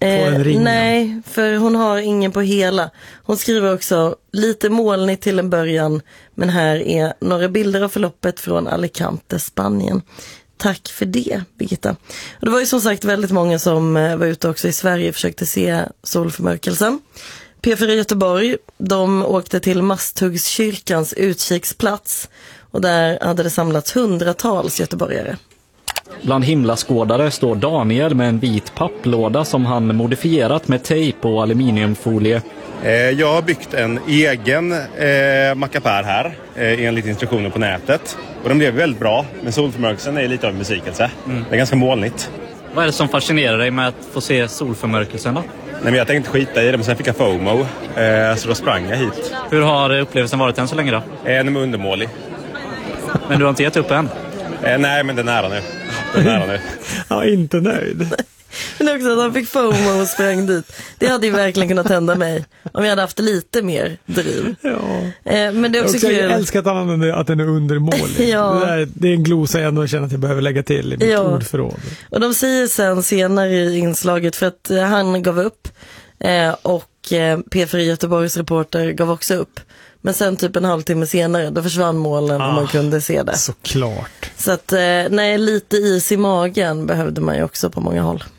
en ring? Nej, för hon har ingen på hela. Hon skriver också lite molnigt till en början, men här är några bilder av förloppet från Alicante, Spanien. Tack för det, Birgitta. Och det var ju som sagt väldigt många som var ute också i Sverige och försökte se solförmörkelsen. P4 Göteborg, de åkte till Masthuggskyrkans utkiksplats och där hade det samlats hundratals göteborgare. Bland himlaskådare står Daniel med en vit papplåda som han modifierat med tejp och aluminiumfolie. Jag har byggt en egen mackapär här enligt instruktioner på nätet. Och den blev väldigt bra, men solförmörkelsen är lite av en besvikelse. Det är ganska molnigt. Vad är det som fascinerar dig med att få se solförmörkelsen då? Nej, men jag tänkte skita i det, men sen fick jag FOMO. Så då sprang jag hit. Hur har upplevelsen varit än så länge då? Den är undermålig. Men du har inte gett upp än? Nej, men den är nära nu. Ja, inte nöjd. Men också att han fick FOMO och sprang dit. Det hade ju verkligen kunnat hända mig om jag hade haft lite mer driv. Ja. Men det är också kul. Jag älskar att han använder att den är undermålig. Ja. Det är en glosa jag ändå känner att jag behöver lägga till i mitt ordförråd. Och de säger sen senare i inslaget, för att han gav upp och P4 Göteborgs reporter gav också upp. Men sen typ en halvtimme senare, då försvann målen och man kunde se det. Såklart. Så att, lite is i magen behövde man ju också på många håll.